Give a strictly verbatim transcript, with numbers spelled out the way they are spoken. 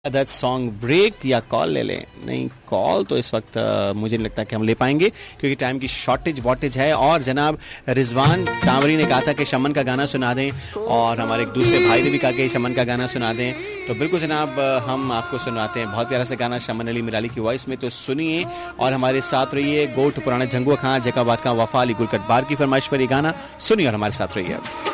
That song break या call ले लें? नहीं, कॉल तो इस वक्त uh, मुझे नहीं लगता कि हम ले पाएंगे क्योंकि टाइम की शॉर्टेज वॉटेज है। और जनाब रिजवान कांवरी ने कहा था कि शमन का गाना सुना दें और हमारे एक दूसरे भाई ने भी कहा कि शमन का गाना सुना दें, तो बिल्कुल जनाब हम आपको सुनाते हैं। बहुत प्यारा सा गाना शमन अली मिराली की वॉइस में, तो सुनिए और हमारे साथ रहिए। गोट पुराना जंगुआ खां जैकाबाद का वफा अली गुलकट बार की फरमाइश पर ये गाना सुनिए और हमारे साथ रहिए।